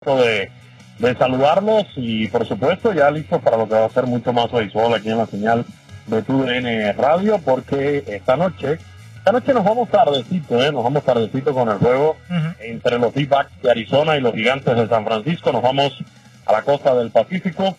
de saludarlos y por supuesto ya listos para lo que va a ser mucho más béisbol aquí en la señal de TUDN Radio, porque esta noche nos vamos tardecito, nos vamos tardecito con el juego entre los D-backs de Arizona y los Gigantes de San Francisco. Nos vamos a la costa del Pacífico,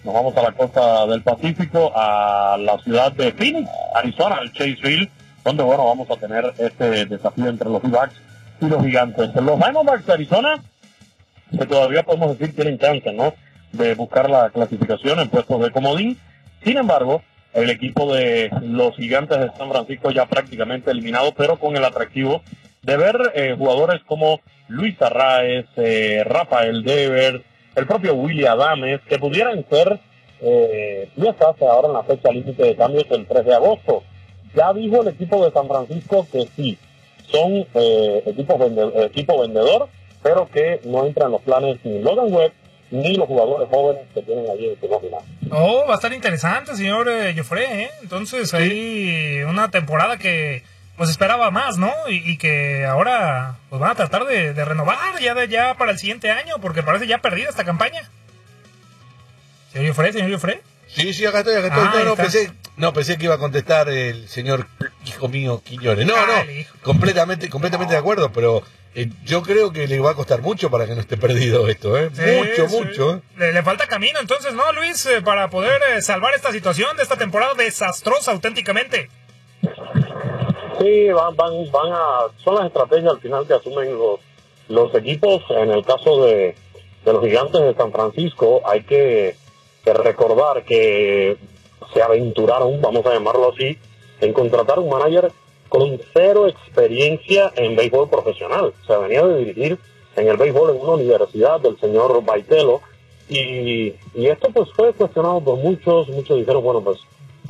a la ciudad de Phoenix, Arizona, el Chase Field, donde vamos a tener este desafío entre los D-backs y los Gigantes. Los Diamondbacks de Arizona, que todavía podemos decir tienen chance, ¿no?, de buscar la clasificación en puestos de comodín. Sin embargo, el equipo de los Gigantes de San Francisco ya prácticamente eliminado, pero con el atractivo de ver jugadores como Luis Arraez, Rafael Devers, el propio Willy Adames, que pudieran ser piezas ahora en la fecha límite de cambios el 3 de agosto. Ya dijo el equipo de San Francisco que sí, son equipo vendedor, pero que no entran en los planes ni Logan Webb ni los jugadores jóvenes que tienen allí en su nómina. Va a estar interesante, señor Joffre, Entonces hay una temporada que pues esperaba más, ¿no? Y que ahora pues van a tratar de renovar ya para el siguiente año, porque parece ya perdida esta campaña. Señor Joffre. Sí, acá estoy. Pensé que iba a contestar el señor hijo mío Quiñones. No, completamente de acuerdo, pero yo creo que le va a costar mucho para que no esté perdido esto, mucho. Le falta camino entonces, ¿no, Luis? Para poder salvar esta situación de esta temporada desastrosa auténticamente. Sí, son las estrategias al final que asumen los equipos. En el caso de los Gigantes de San Francisco, hay que recordar que se aventuraron, vamos a llamarlo así, en contratar un manager con cero experiencia en béisbol profesional. Se venía de dirigir en el béisbol en una universidad del señor Baitelo, y esto pues fue cuestionado por muchos dijeron, bueno, pues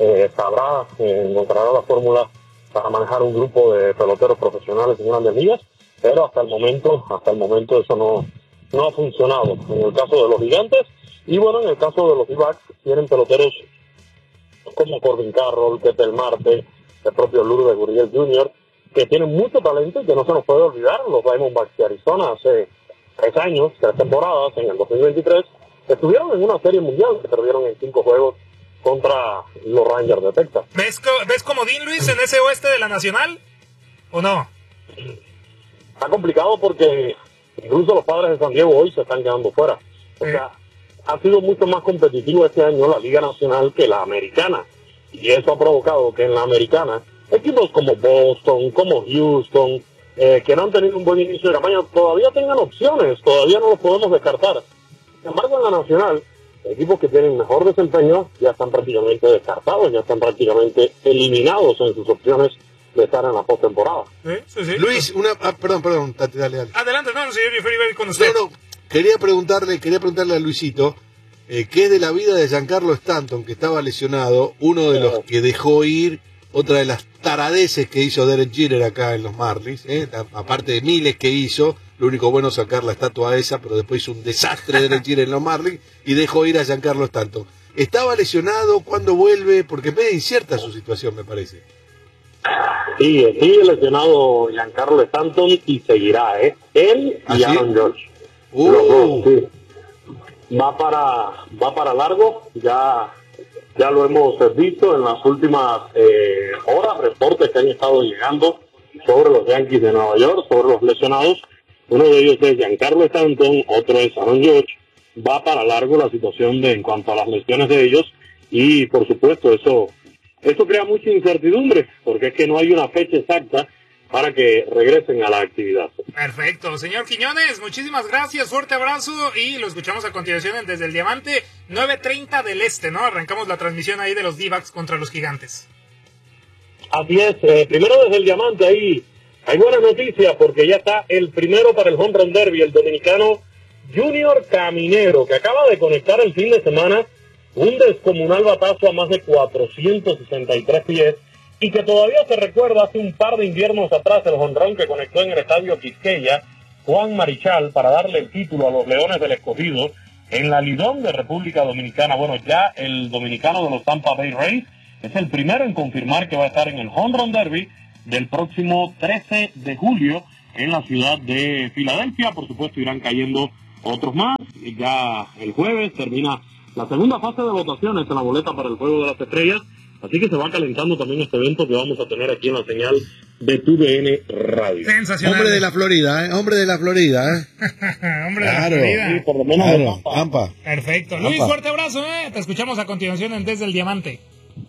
encontrará la fórmula para manejar un grupo de peloteros profesionales en grandes ligas, pero hasta el momento eso no ha funcionado en el caso de los Gigantes. Y bueno, en el caso de los D-backs tienen peloteros como Corbin Carroll, Ketel Marte, el propio Lourdes Gurriel Jr., que tienen mucho talento y que no se nos puede olvidar. Los Diamondbacks de Arizona hace 3 temporadas, en el 2023, estuvieron en una serie mundial que perdieron en 5 juegos contra los Rangers de Texas. ¿Ves comodín, Luis, en ese oeste de la Nacional? ¿O no? Está complicado porque incluso los Padres de San Diego hoy se están quedando fuera. O sea, ha sido mucho más competitivo este año la Liga Nacional que la Americana. Y eso ha provocado que en la Americana equipos como Boston, como Houston, que no han tenido un buen inicio de campaña, todavía tengan opciones, todavía no los podemos descartar. Sin embargo, en la Nacional, equipos que tienen mejor desempeño ya están prácticamente descartados, ya están prácticamente eliminados en sus opciones de estar en la postemporada. Sí. Luis, perdón, dale. Adelante, señor Joffre, con usted. Quería preguntarle a Luisito, ¿qué es de la vida de Giancarlo Stanton, que estaba lesionado, uno de los que dejó ir, otra de las taradeces que hizo Derek Jeter acá en los Marlins, aparte de miles que hizo, lo único bueno es sacar la estatua esa, pero después hizo un desastre Derek Jeter en los Marlins y dejó ir a Giancarlo Stanton. ¿Estaba lesionado? ¿Cuándo vuelve? Porque es medio incierta su situación, me parece. Sí, sigue lesionado Giancarlo Stanton y seguirá, él y Aaron Judge. Los dos, sí. Va para largo, ya lo hemos visto en las últimas horas, reportes que han estado llegando sobre los Yankees de Nueva York, sobre los lesionados. Uno de ellos es Giancarlo Stanton, otro es Aaron Judge. Va para largo la situación en cuanto a las lesiones de ellos, y por supuesto eso crea mucha incertidumbre, porque es que no hay una fecha exacta para que regresen a la actividad. Perfecto, señor Quiñones, muchísimas gracias, fuerte abrazo, y lo escuchamos a continuación Desde el Diamante, 9:30 del Este, ¿no? Arrancamos la transmisión ahí de los D-backs contra los Gigantes. Así es, primero Desde el Diamante, ahí hay buenas noticias, porque ya está el primero para el Home Run Derby, el dominicano Junior Caminero, que acaba de conectar el fin de semana un descomunal batazo a más de 463 pies, y que todavía se recuerda hace un par de inviernos atrás el jonrón que conectó en el estadio Quisqueya Juan Marichal para darle el título a los Leones del Escogido en la Lidón de República Dominicana. Bueno, ya el dominicano de los Tampa Bay Rays es el primero en confirmar que va a estar en el Home Run Derby del próximo 13 de julio en la ciudad de Filadelfia. Por supuesto, irán cayendo otros más. Ya el jueves termina la segunda fase de votaciones en la boleta para el Juego de las Estrellas. Así que se va calentando también este evento que vamos a tener aquí en la señal de TUDN Radio. Sensacional. Hombre de la Florida, Hombre de la Florida, Hombre Claro. de la Florida. Sí, por lo menos Claro, de Pampa. Pampa. Perfecto. Pampa. Luis, fuerte abrazo, Te escuchamos a continuación en Desde el Diamante.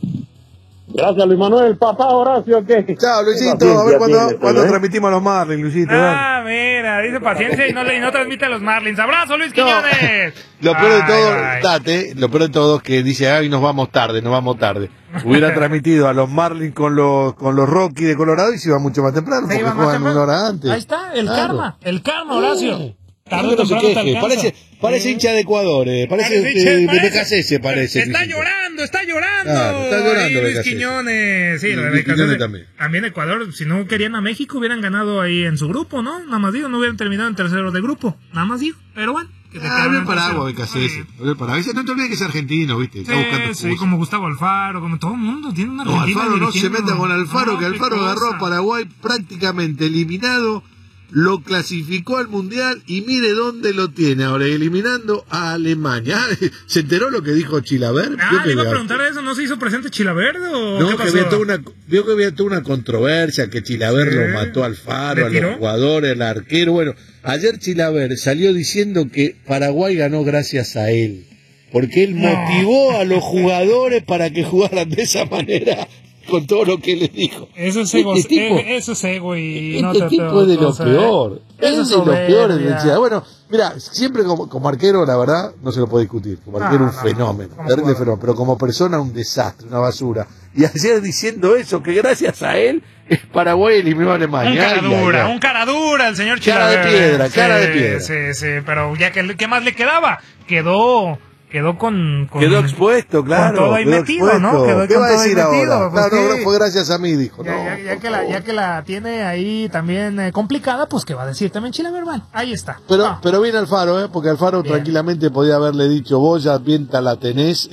Gracias, Luis Manuel. Papá Horacio, ¿qué? Chao, Luisito. Paciencia A ver cuándo tienes, ¿eh? transmitimos los Marlins, Luisito. dale. Ah, mira, dice paciencia y no transmite a los Marlins. ¡Abrazo, Luis Quiñones! Lo peor de Ay, todo, ay. Tate, lo peor de todo es que dice, ay, nos vamos tarde. Hubiera transmitido a los Marlins con los Rockies de Colorado y se iba mucho más temprano, Se porque iba más juegan una temprano. hora antes. Ahí está, el Claro. karma, Horacio. Tarde o No se temprano te queje, alcanza. parece hincha de Ecuador, parece BKC, parece. Está Luisito. llorando. Claro, está llorando Ahí Luis BKC. Quiñones. Sí, Y lo de Luis Quiñones BKC. también. También Ecuador, si no querían a México, hubieran ganado ahí en su grupo, ¿no? Nada más digo, no hubieran terminado en tercero de grupo. Nada más digo, pero bueno. Que te quedaron Volvió en para tercero. agua, BKC. Volvió para agua. No te olvides que es argentino, ¿viste? Está buscando Sí, cosas. como Gustavo Alfaro, como todo el mundo tiene una No, Argentina Alfaro no se dirigiendo. meta con Alfaro, No, que qué Alfaro agarró cosa. a Paraguay prácticamente eliminado, lo clasificó al Mundial y mire dónde lo tiene ahora, eliminando a Alemania. ¿Se enteró lo que dijo Chilaver? Le iba a preguntar eso, ¿no se hizo presente Chilaverde o No, qué que pasó? vio que había toda una controversia, que Chilaver Sí. lo mató a Alfaro, a ¿Le tiró? los jugadores, al arquero. Bueno, ayer Chilaver salió diciendo que Paraguay ganó gracias a él, porque él No. motivó a los jugadores para que jugaran de esa manera, con todo lo que les dijo. Eso es ego, Este tipo- eso es ego y Este no te tipo es de lo cosa, peor. Eso Es de es los peores de soberbia. Chile. Bueno, mira, siempre como arquero, la verdad, no se lo puede discutir. Como arquero, un fenómeno. como Terrible jugador. fenómeno. Pero como persona, un desastre, una basura. Y ayer diciendo eso, que gracias a él, Paraguay eliminó a Alemania. Un cara dura, el señor Cara de Chilaverde. piedra, cara de piedra. Sí, pero ya que ¿qué más le quedaba? Quedó con Quedó expuesto, claro. todo ahí quedó metido, expuesto. ¿no? Quedó ¿Qué con va a todo ahí decir metido, ahora? pues Claro, sí. no, fue gracias a mí, dijo. Ya, No, ya- ya por que la, favor. ya que la tiene ahí también complicada, pues que va a decir también Chilaverde. Ahí está. Pero, Ah. pero viene Alfaro, porque Alfaro Bien. tranquilamente podía haberle dicho, vos ya bien la tenés,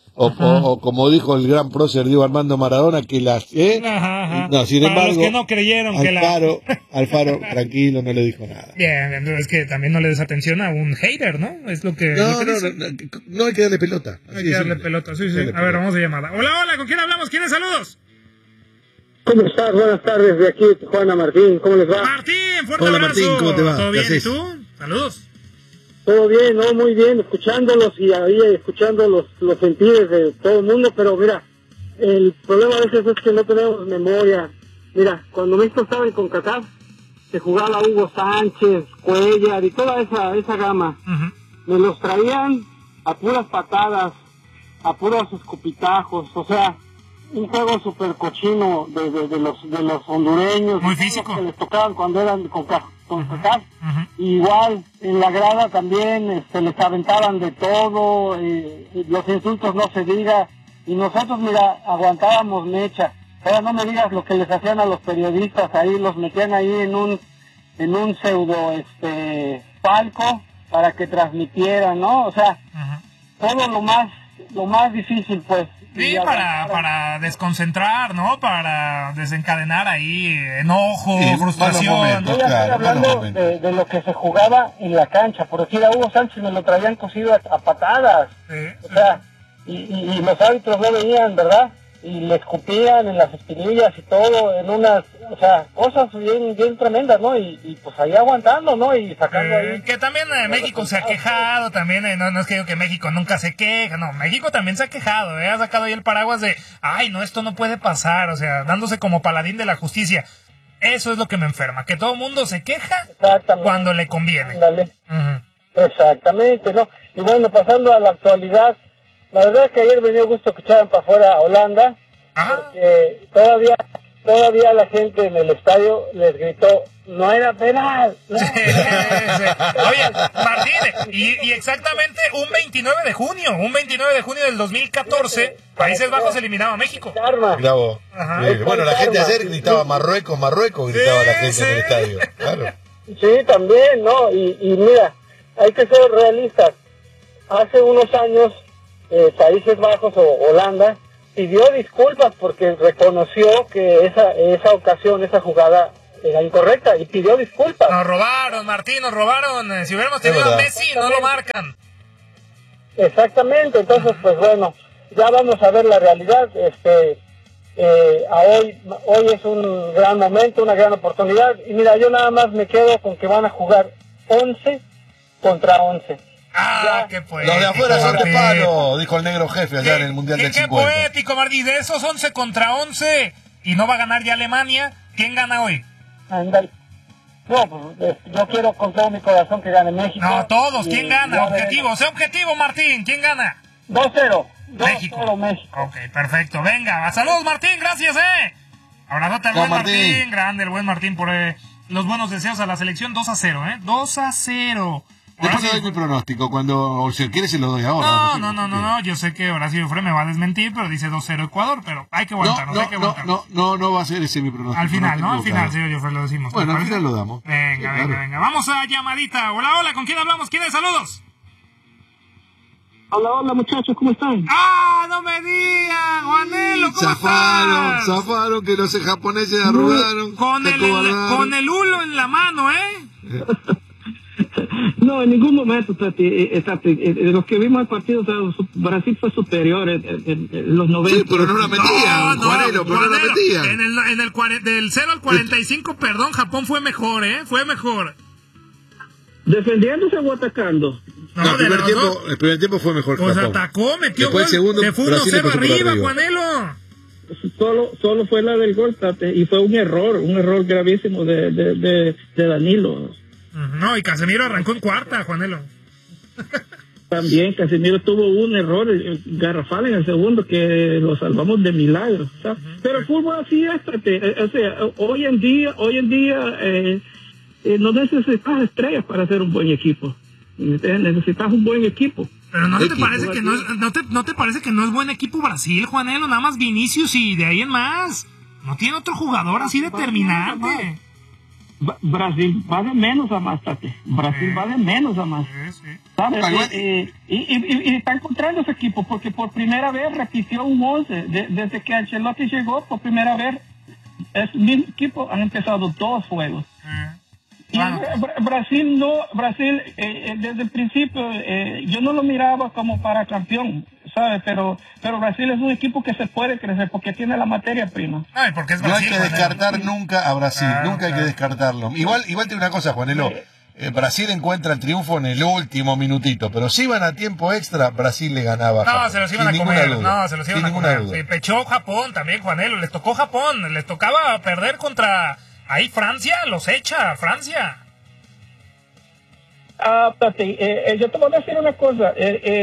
o como dijo el gran prócer Diego Armando Maradona, que las, Ajá. No, sin Para embargo, los que no creyeron que la... Alfaro, tranquilo, no le dijo nada. Bien, es que también no le des atención a un hater, ¿no? Es lo que... lo No, que no, dice. no hay que darle pelota. Así Hay de que darle simple. pelota, sí. Darle A ver, pelota. vamos a llamada. Hola, ¿con quién hablamos? ¿Quiénes saludos? ¿Cómo estás? Buenas tardes, de aquí Juana Martín, ¿cómo les va? Martín, fuerte Hola, abrazo. Martín, ¿cómo te va? ¿Todo ¿Qué bien? ¿Y haces? tú? Saludos. Todo bien, ¿no? Muy bien, escuchándolos y ahí escuchando los sentires de todo el mundo, pero mira, el problema a veces es que no tenemos memoria. Mira, cuando México estaba en CONCACAF, se jugaba Hugo Sánchez, Cuellar y toda esa gama. Ujú. Me los traían a puras patadas, a puros escupitajos, o sea, un juego súper cochino de los hondureños. Muy todos físico. los que les tocaban cuando eran con CONCACAF. Ujú. Igual, en la grada también les aventaban de todo, los insultos no se diga, y nosotros, mira, aguantábamos mecha. Ahora no me digas lo que les hacían a los periodistas ahí, los metían ahí en un pseudo palco para que transmitieran, ¿no? O sea, Ujú. todo lo más difícil, pues. Sí, Y para desconcentrar, ¿no? Para desencadenar ahí enojo, Sí, frustración. malos Yo momentos. ya Claro, estoy hablando malos de lo que se jugaba en la cancha. Por decir, a Hugo Sánchez me lo traían cosido a patadas. Sí. O sea, y los árbitros no venían, ¿verdad? Y le escupían en las espinillas y todo, en unas, o sea, cosas bien tremendas, ¿no? Y pues ahí aguantando, ¿no? Y sacando ahí. Que también México se ha quejado, también, no es que digo que México nunca se queja, no, México también se ha quejado, ha sacado ahí el paraguas de, ay, no, esto no puede pasar, o sea, dándose como paladín de la justicia. Eso es lo que me enferma, que todo el mundo se queja Exactamente. cuando le conviene. Ándale. Ujú. Exactamente, ¿no? Y bueno, pasando a la actualidad, la verdad es que ayer me dio gusto que echaran para afuera a Holanda, Ajá. porque todavía la gente en el estadio les gritó, no era penal. No. Sí, sí. Oye, Martín, y exactamente un 29 de junio del 2014, Países Bajos eliminaba a México. Karma. Mirá vos. Ajá. Bueno, la gente ayer gritaba Marruecos, gritaba la gente Sí, en el sí. estadio. Claro. Sí, también, ¿no? Y mira, hay que ser realistas. Hace unos años, Países Bajos o Holanda pidió disculpas porque reconoció que esa ocasión, esa jugada, incorrecta y pidió disculpas. Nos robaron, Martín, nos robaron. Si hubiéramos tenido a Messi, no lo marcan. Exactamente, entonces pues bueno, ya vamos a ver la realidad. Hoy es un gran momento, una gran oportunidad. Y mira, yo nada más me quedo con que van a jugar 11 contra 11. Ah, qué poético. Los de afuera son de Martín. palo, dijo el negro jefe allá en el Mundial del 50. Qué poético, Martín. De esos 11 contra 11 y no va a ganar ya Alemania, ¿quién gana hoy? Ándale. No, pues, yo quiero con todo mi corazón que gane México. No, todos. ¿Quién gana? yo Objetivo. Sé objetivo, Martín. ¿Quién gana? 2-0. México. 2-0 México. Ok, perfecto. Venga, saludos, Martín. Gracias, Abrazote al buen Martín. Grande, el buen Martín, por los buenos deseos a la selección. 2-0, 2-0. Después doy mi pronóstico, cuando si quieres se lo doy ahora. No, yo sé que Horacio Jofre me va a desmentir, pero dice 2-0 Ecuador, pero hay que aguantarnos, No va a ser ese mi pronóstico. Al final, ¿no? Al final, señor Jofre, lo decimos. Bueno, al final lo damos. Venga. Vamos a llamadita. Hola, ¿con quién hablamos? ¿Quién es? Saludos. Hola muchachos, ¿cómo están? ¡Ah, no me digan! Juanelo, ¿cómo estás? Zafaron, que los japoneses arrugaron. Con el hulo en la mano, No, en ningún momento, Tati, los que vimos el partido, Brasil fue superior en los 90. Sí, pero no la metían, Juanelo, pero no la metían. Del 0 al 45, perdón, Japón fue mejor, fue mejor. ¿Defendiéndose o atacando? No, el primer tiempo fue mejor que Pues Japón. atacó, metió Después gol, segundo, se fue 1-0 arriba, Juanelo. Solo fue la del gol, Tati, y fue un error gravísimo de Danilo. No, y Casemiro arrancó en cuarta, Juanelo. También Casemiro tuvo un error garrafal en el segundo que lo salvamos de milagro, ¿sabes? Pero el fútbol así es, o sea, hoy en día no necesitas estrellas para hacer un buen equipo. Necesitas un buen equipo. Pero ¿no te parece que no te parece que no es buen equipo Brasil, Juanelo? Nada más Vinicius y de ahí en más. No tiene otro jugador así determinante. Brasil va de menos a más, Tate. Brasil va de menos a más. Sí. ¿Sabes? Y está encontrando ese equipo porque por primera vez repitió un 11. Desde que Ancelotti llegó, por primera vez, el mismo equipo han empezado 2 juegos. Bueno. Brasil desde el principio, yo no lo miraba como para campeón, ¿sabes? Pero Brasil es un equipo que se puede crecer porque tiene la materia prima. Ay, porque es Brasil, Brasil, no hay que descartar nunca a Brasil, nunca hay que descartarlo. Igual tiene una cosa, Juanelo. Brasil encuentra el triunfo en el último minutito, pero si iban a tiempo extra, Brasil le ganaba. No, se los iban a comer. Duda. No, se los iban a comer. Sí, pechó Japón también, Juanelo. Les tocó Japón. Les tocaba perder contra... Ahí Francia, los echa, Francia. Tati, yo te voy a decir una cosa.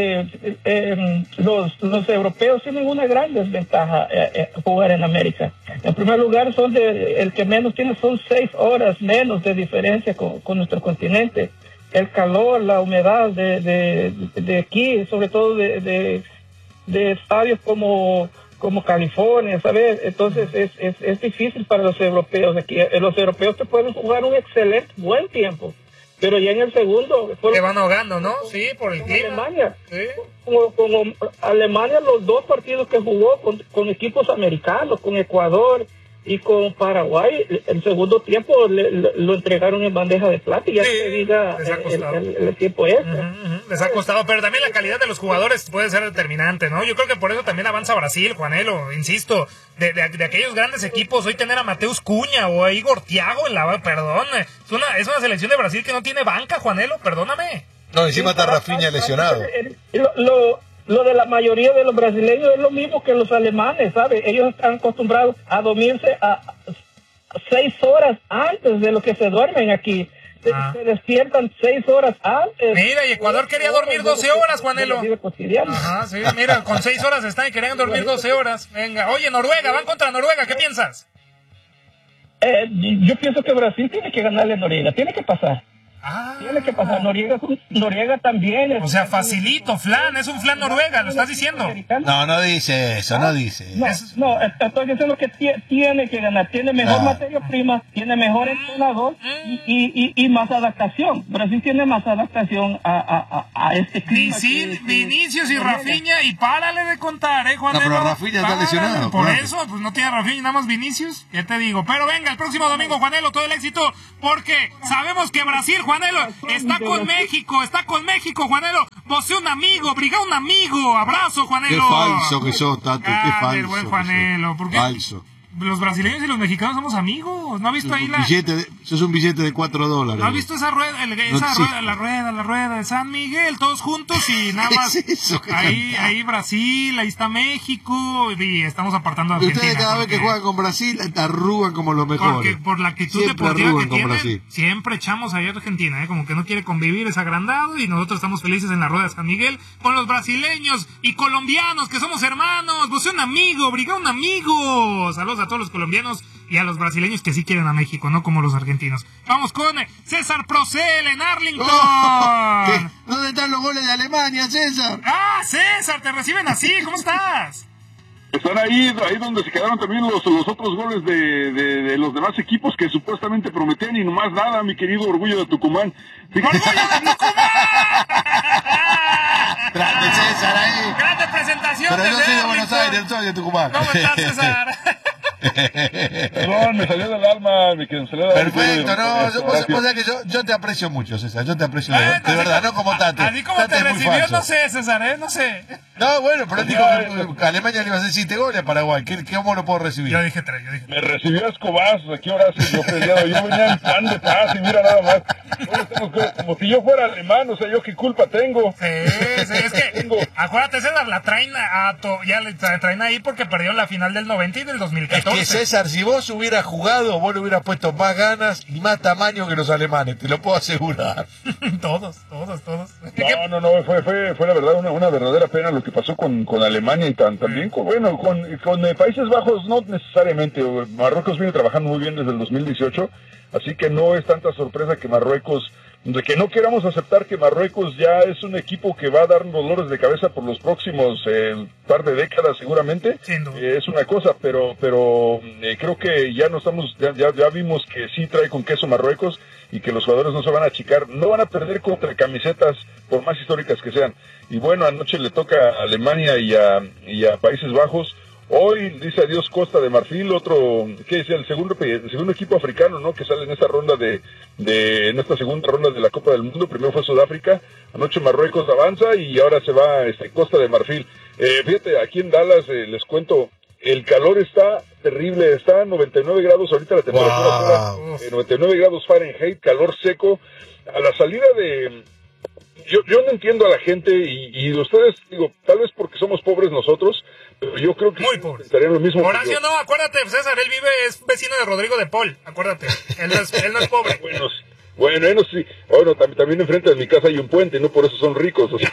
Los europeos tienen una gran desventaja jugar en América. En primer lugar, el que menos tiene son 6 horas menos de diferencia con nuestro continente. El calor, la humedad de aquí, sobre todo de estadios como California, ¿sabes? Entonces es difícil para los europeos aquí. Los europeos te pueden jugar un excelente buen tiempo, pero ya en el segundo que van ahogando, ¿no? Sí, por el clima. Alemania, sí. Como Alemania, los 2 partidos que jugó con equipos americanos, con Ecuador y con Paraguay, el segundo tiempo lo entregaron en bandeja de plata y ya se diga el tiempo extra. Les ha costado, pero también la calidad de los jugadores puede ser determinante, ¿no? Yo creo que por eso también avanza Brasil, Juanelo, insisto, de aquellos grandes equipos, hoy tener a Mateus Cunha o a Igor Thiago en perdón, es una selección de Brasil que no tiene banca, Juanelo, perdóname. No, encima está Rafinha lesionado. Lo de la mayoría de los brasileños es lo mismo que los alemanes, ¿sabes? Ellos están acostumbrados a dormirse a 6 horas antes de lo que se duermen aquí. Se despiertan 6 horas antes. Mira, y Ecuador quería dormir 12 horas, Juanelo. Ajá, sí, mira, con 6 horas están y querían dormir 12 horas. Venga, oye, Noruega, van contra Noruega, ¿qué piensas? Yo pienso que Brasil tiene que ganarle a Noruega, tiene que pasar. Tiene que pasar. Noriega también. O sea, facilito, flan, es un flan Noruega, ¿lo estás diciendo? No dice eso, no dice. No, estoy diciendo que tiene que ganar. Tiene mejor materia prima, tiene mejor entrenador y más adaptación. Brasil tiene más adaptación a este clima. Vinicius y Rafinha, y párale de contar, Juanelo. No, pero Rafinha está lesionado. Por eso, pues no tiene Rafinha, nada más Vinicius, ¿qué te digo? Pero venga, el próximo domingo, Juanelo, todo el éxito, porque sabemos que Brasil, Juanelo, está con México, Juanelo. Vos un amigo, briga un amigo. Abrazo, Juanelo. Qué falso que sos, Tato, qué falso. Buen Juanelo, porque falso. Los brasileños y los mexicanos somos amigos. ¿No has visto ahí sos un billete de $4? ¿No has visto esa rueda? La rueda de San Miguel, todos juntos y nada más. ¿Qué es eso? Ahí Brasil, ahí está México y estamos apartando a Argentina. Ustedes cada vez que juegan con Brasil te arrugan como los mejores. Porque por la actitud siempre deportiva que con tienen, Brasil. siempre echamos ahí a Argentina, como que no quiere convivir, es agrandado, y nosotros estamos felices en la rueda de San Miguel con los brasileños y colombianos, que somos hermanos. Vos un amigo, briga un amigo. Saludos a todos los colombianos y a los brasileños que sí quieren a México, no como los argentinos. Vamos con César Procel en Arlington. ¿Dónde están los goles de Alemania, César? César, te reciben así, ¿cómo estás? Están ahí donde se quedaron también los otros goles de los demás equipos que supuestamente prometían y nomás nada, mi querido Orgullo de Tucumán. ¡Orgullo de Tucumán! Grande César ahí. Grande presentación. Pero yo soy de Arlington. Buenos Aires, soy de Tucumán. ¿Cómo estás, César? Perdón, me salió del alma, mi querido. Perfecto, vos sabés que yo te aprecio mucho, César, yo te aprecio de verdad, no como Tato. Así como te recibió, no sé, César, no sé. No, bueno, pero digo que Alemania le iba a hacer 7 goles a Paraguay, ¿cómo lo puedo recibir? Yo dije 3. Me recibió a escobazos, ¿a qué hora hace yo peleado? Yo venía en plan de paz y mira nada más. Como si yo fuera alemán, o sea, ¿yo qué culpa tengo? Sí, es que, acuérdate, César, la traen ya le traen ahí porque perdieron la final del 90 y del 2014. Es que César, si vos hubieras jugado, vos le hubieras puesto más ganas y más tamaño que los alemanes, te lo puedo asegurar. Todos. No, fue la verdad una verdadera pena lo que pasó con Alemania y también con Países Bajos, no necesariamente. Marruecos viene trabajando muy bien desde el 2018, así que no es tanta sorpresa que Marruecos, de que no queramos aceptar que Marruecos ya es un equipo que va a dar dolores de cabeza por los próximos par de décadas seguramente. Es una cosa, pero creo que ya ya vimos que sí trae con queso Marruecos y que los jugadores no se van a achicar, no van a perder contra camisetas por más históricas que sean. Y bueno, anoche le toca a Alemania y a Países Bajos. Hoy dice adiós Costa de Marfil, el segundo equipo africano, ¿no? Que sale en esta ronda en esta segunda ronda de la Copa del Mundo. Primero fue Sudáfrica, anoche Marruecos avanza y ahora se va Costa de Marfil. Fíjate, aquí en Dallas les cuento, el calor está terrible, está a 99 grados ahorita la temperatura, 99 grados Fahrenheit, calor seco. A la salida yo no entiendo a la gente y ustedes, digo, tal vez porque somos pobres nosotros, pero yo creo que estarían lo mismo. Horacio, no, acuérdate, César, él es vecino de Rodrigo de Paul, acuérdate, él no es pobre. Bueno, sí. Bueno, también enfrente de mi casa hay un puente, no por eso son ricos. O sea.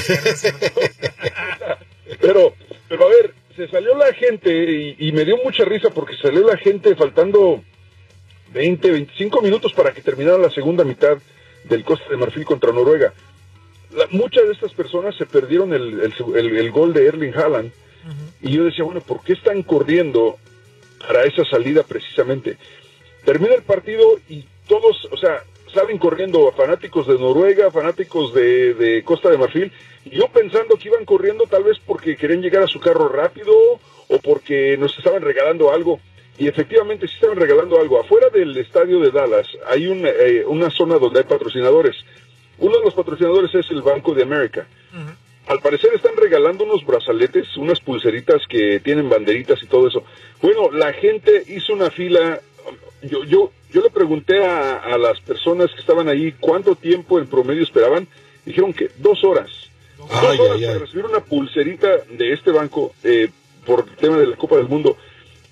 pero a ver, se salió la gente y me dio mucha risa porque salió la gente faltando 25 minutos para que terminara la segunda mitad del Costa de Marfil contra Noruega. Muchas de estas personas se perdieron el gol de Erling Haaland. Y yo decía, bueno, ¿por qué están corriendo para esa salida precisamente? Termina el partido y todos, o sea, salen corriendo fanáticos de Noruega, fanáticos de Costa de Marfil, y yo pensando que iban corriendo tal vez porque querían llegar a su carro rápido o porque nos estaban regalando algo. Y efectivamente sí estaban regalando algo. Afuera del estadio de Dallas hay una zona donde hay patrocinadores. Uno de los patrocinadores es el Banco de América. Al parecer están regalando unos brazaletes, unas pulseritas que tienen banderitas y todo eso. Bueno, la gente hizo una fila. Yo le pregunté a las personas que estaban ahí cuánto tiempo en promedio esperaban. Dijeron que 2 horas. 2 horas para recibir una pulserita de este banco por el tema de la Copa del Mundo.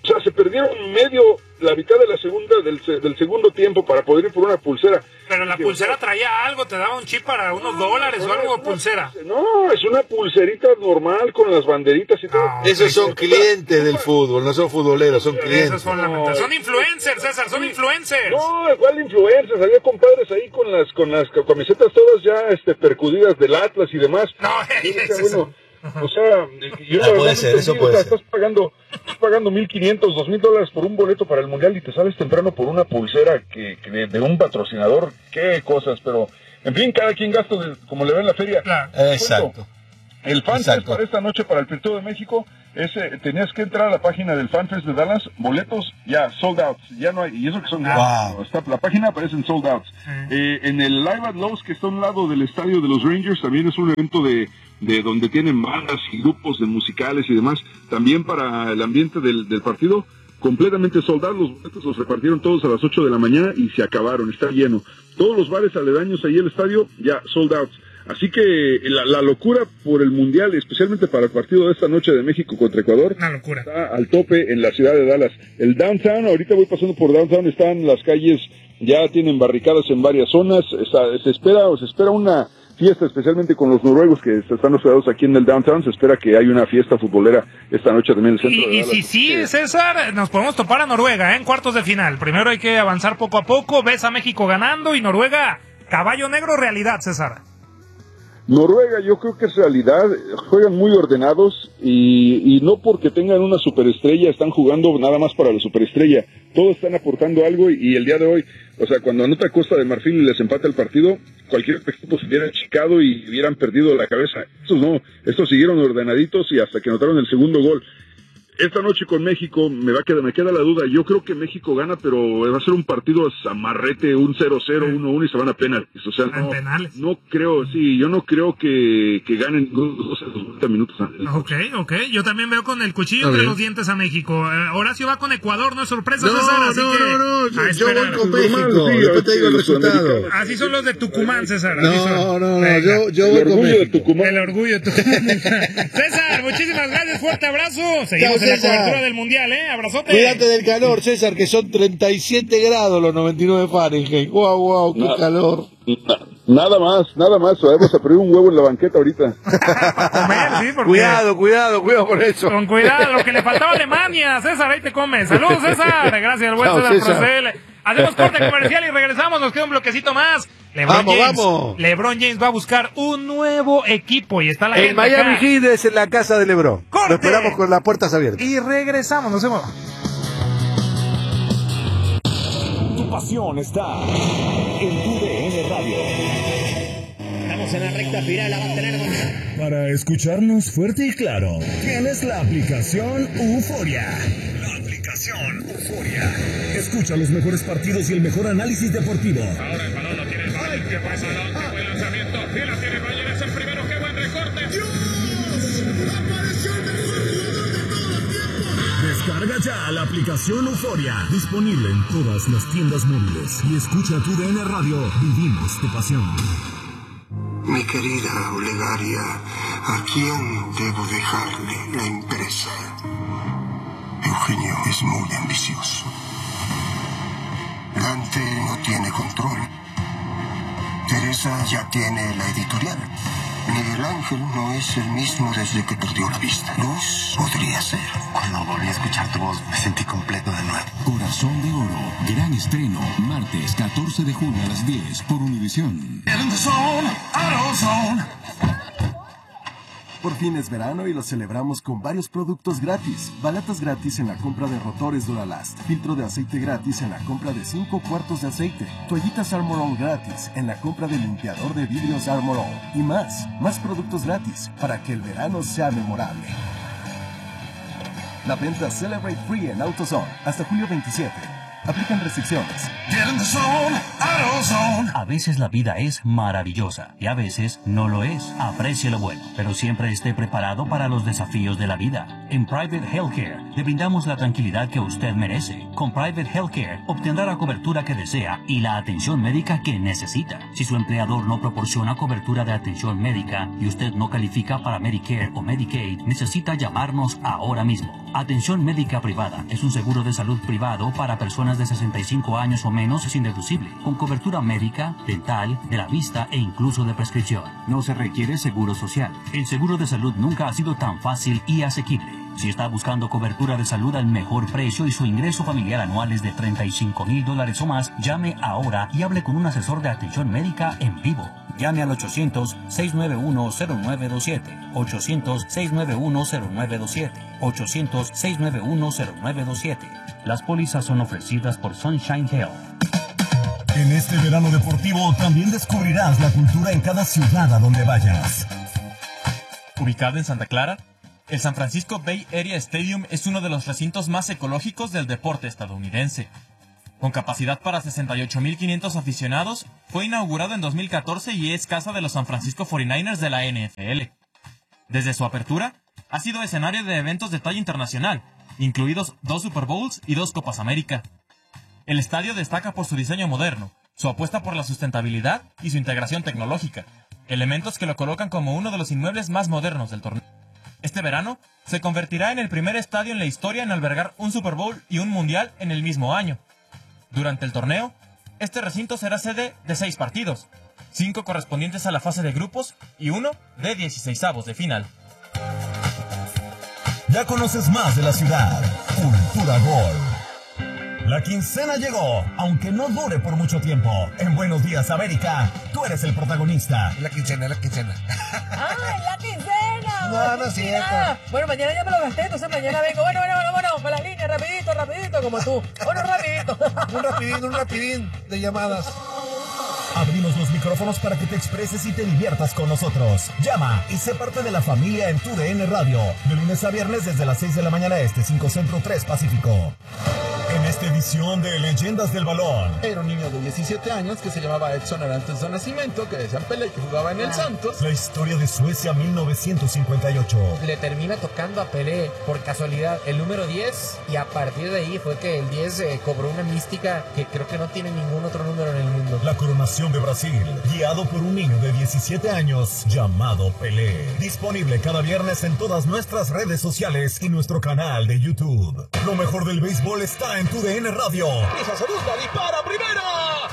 O sea, se perdieron la mitad de la segunda, del segundo tiempo para poder ir por una pulsera. Pero la pulsera traía algo, te daba un chip para unos dólares o algo, pulsera. No, es una pulserita normal con las banderitas y todo. Esos son clientes del fútbol, no son futboleros, son clientes. Esos son influencers, César, son influencers. No, igual influencers, había compadres ahí con las camisetas todas ya percudidas del Atlas y demás. No, es bueno, o sea, yo puede ser, eso puede ser. Estás pagando $1,500, $2,000 por un boleto para el Mundial y te sales temprano por una pulsera que de un patrocinador, qué cosas, pero en fin, cada quien gasta como le ve en la feria. Claro. Exacto. El FanFest para esta noche, para el partido de México, tenías que entrar a la página del FanFest de Dallas, boletos ya sold out, ya no hay, y eso que son la página aparece en sold out. En el Live at Lowe's, que está a un lado del estadio de los Rangers, también es un evento de donde tienen bandas y grupos de musicales y demás, también para el ambiente del partido, completamente sold out. Los boletos los repartieron todos a las 8 de la mañana y se acabaron, está lleno. Todos los bares aledaños ahí al estadio ya sold out. Así que la locura por el Mundial, especialmente para el partido de esta noche de México contra Ecuador, una locura. Está al tope en la ciudad de Dallas. El downtown, ahorita voy pasando por downtown, están las calles, ya tienen barricadas en varias zonas, se espera una fiesta, especialmente con los noruegos que están hospedados aquí en el downtown. Se espera que haya una fiesta futbolera esta noche también en el centro de Dallas. Y sí, César, nos podemos topar a Noruega en cuartos de final. Primero hay que avanzar poco a poco, ves a México ganando y Noruega, caballo negro, realidad, César. Noruega yo creo que es realidad, juegan muy ordenados y no porque tengan una superestrella están jugando nada más para la superestrella, todos están aportando algo y el día de hoy, o sea, cuando anota Costa de Marfil y les empata el partido, cualquier equipo se hubiera achicado y hubieran perdido la cabeza. Estos no, estos siguieron ordenaditos y hasta que anotaron el segundo gol. Esta noche con México me queda la duda. Yo creo que México gana, pero va a ser un partido amarrete, un 0-0, 1-1 y se van a penales. O sea, no creo, yo no creo que ganen los 90 minutos antes. Ok. Yo también veo con el cuchillo entre los dientes a México. Horacio va con Ecuador, no es sorpresa, César. Yo voy con México. Después te digo el resultado. Así son los de Tucumán, César. Yo voy con México. El orgullo de Tucumán. César, muchísimas gracias, fuerte abrazo. Seguimos en la cobertura del Mundial, abrazote. Cuídate del calor, César, que son 37 grados los 99 Fahrenheit. Wow, qué calor. Nada más, vamos a poner un huevo en la banqueta ahorita. Comer, sí, porque... Cuidado con eso. Con cuidado, lo que le faltaba a Alemania, César, ahí te comes. Saludos, César, gracias al buen César Procel. Hacemos corte comercial y regresamos, nos queda un bloquecito más. LeBron James va a buscar un nuevo equipo y está la gente Miami acá. Heat es en la casa de LeBron. ¡Corte! Lo esperamos con las puertas abiertas. Y regresamos, nos vemos. Tu pasión está en tu DN Radio. Estamos en la recta final, la va a tener. Para escucharnos fuerte y claro, tienes la aplicación Euforia. Escucha los mejores partidos y el mejor análisis deportivo. Ahora el balón lo tiene el Valle. ¿Qué pasa? Buen lanzamiento. Sí la tiene Valle. Es el primero. ¡Qué buen recorte! ¡Dios! ¡Apareció el mejor jugador de todo el tiempo! Descarga ya la aplicación Euforia. Disponible en todas las tiendas móviles. Y escucha tu DN Radio. Vivimos tu pasión. Mi querida Olegaria, ¿a quién debo dejarle la empresa? Eugenio es muy ambicioso. Dante no tiene control. Teresa ya tiene la editorial. Miguel Ángel no es el mismo desde que perdió la vista. Luz podría ser. Cuando volví a escuchar tu voz, me sentí completo de nuevo. Corazón de Oro, gran estreno, martes 14 de junio a las 10 por Univisión. Por fin es verano y lo celebramos con varios productos gratis. Balatas gratis en la compra de rotores Duralast. Filtro de aceite gratis en la compra de 5 cuartos de aceite. Toallitas Armor All gratis en la compra del limpiador de vidrios Armor All. Y más productos gratis para que el verano sea memorable. La venta Celebrate Free en AutoZone hasta julio 27. Aplican restricciones. A veces la vida es maravillosa y a veces no lo es. Aprecie lo bueno, pero siempre esté preparado para los desafíos de la vida. En Private Healthcare le brindamos la tranquilidad que usted merece. Con Private Healthcare obtendrá la cobertura que desea y la atención médica que necesita. Si su empleador no proporciona cobertura de atención médica y usted no califica para Medicare o Medicaid, necesita llamarnos ahora mismo. Atención médica privada es un seguro de salud privado para personas de 65 años o menos sin deducible, con cobertura médica, dental, de la vista e incluso de prescripción. No se requiere seguro social. El seguro de salud nunca ha sido tan fácil y asequible. Si está buscando cobertura de salud al mejor precio y su ingreso familiar anual es de $35,000 o más, llame ahora y hable con un asesor de atención médica en vivo. Llame al 800-691-0927, 800-691-0927, 800-691-0927. Las pólizas son ofrecidas por Sunshine Health. En este verano deportivo también descubrirás la cultura en cada ciudad a donde vayas. Ubicado en Santa Clara, el San Francisco Bay Area Stadium es uno de los recintos más ecológicos del deporte estadounidense. Con capacidad para 68,500 aficionados, fue inaugurado en 2014 y es casa de los San Francisco 49ers de la NFL. Desde su apertura, ha sido escenario de eventos de talla internacional, incluidos 2 Super Bowls y 2 Copas América. El estadio destaca por su diseño moderno, su apuesta por la sustentabilidad y su integración tecnológica, elementos que lo colocan como uno de los inmuebles más modernos del torneo. Este verano, se convertirá en el primer estadio en la historia en albergar un Super Bowl y un Mundial en el mismo año. Durante el torneo, este recinto será sede de 6 partidos, 5 correspondientes a la fase de grupos y 1 de 16avos de final. Ya conoces más de la ciudad. Cultura Gol. La quincena llegó, aunque no dure por mucho tiempo. En Buenos Días, América, tú eres el protagonista. La quincena. ¡Ay, la quincena! No, no es cierto. Bueno, mañana ya me lo gasté, entonces mañana vengo. Bueno, para la línea, rapidito, como tú. Bueno, rapidito. Un rapidín de llamadas. Abrimos los micrófonos para que te expreses y te diviertas con nosotros. Llama y sé parte de la familia en tu DN Radio. De lunes a viernes desde las 6 de la mañana este, 5 Centro, 3 Pacífico. En esta edición de Leyendas del Balón. Era un niño de 17 años que se llamaba Edson Arantes de Nacimiento, que decían Pelé, que jugaba en el Santos. La historia de Suecia 1958. Le termina tocando a Pelé por casualidad el número 10 y a partir de ahí fue que el 10 cobró una mística que creo que no tiene ningún otro número en el mundo. La coronación de Brasil, guiado por un niño de 17 años llamado Pelé. Disponible cada viernes en todas nuestras redes sociales y nuestro canal de YouTube. Lo mejor del béisbol está en tu DN Radio. Esa segunda dispara primera.